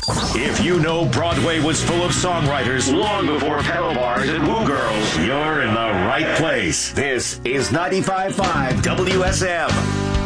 If you know Broadway was full of songwriters long before pedal bars and woo girls, you're in the right place. This is 95.5 WSM.